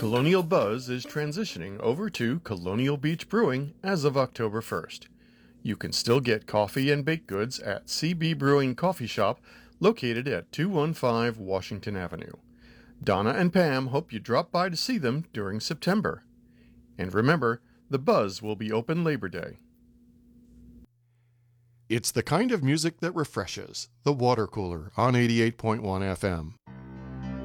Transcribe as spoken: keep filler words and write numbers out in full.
Colonial Buzz is transitioning over to Colonial Beach Brewing as of October first. You can still get coffee and baked goods at C B Brewing Coffee Shop, located at two one five Washington Avenue. Donna and Pam hope you drop by to see them during September. And remember, the Buzz will be open Labor Day. It's the kind of music that refreshes. The Water Cooler on eighty-eight point one F M.